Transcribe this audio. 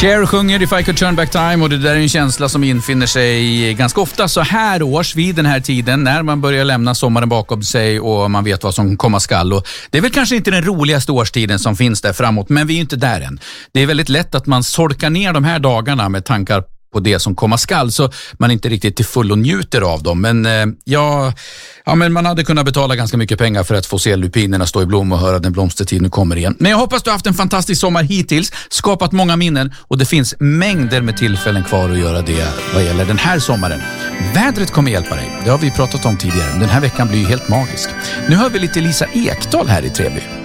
Cher sjunger If I Could Turn Back Time och det där är en känsla som infinner sig ganska ofta så här års vid den här tiden när man börjar lämna sommaren bakom sig och man vet vad som komma skall. Och det är väl kanske inte den roligaste årstiden som finns där framåt, men vi är inte där än. Det är väldigt lätt att man solkar ner de här dagarna med tankar på det som komma skall så man inte riktigt till full och njuter av dem. Men men man hade kunnat betala ganska mycket pengar för att få se lupinerna stå i blom och höra den blomstertid nu kommer igen. Men jag hoppas du har haft en fantastisk sommar hittills, skapat många minnen och det finns mängder med tillfällen kvar att göra det vad gäller den här sommaren. Vädret kommer hjälpa dig, det har vi pratat om tidigare. Den här veckan blir ju helt magisk. Nu hör vi lite Lisa Ekdahl här i Treby.